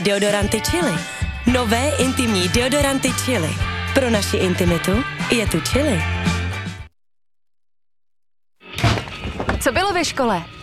Deodoranty Chili. Nové intimní deodoranty Chili. Pro naši intimitu je tu Chili. Co bylo ve škole?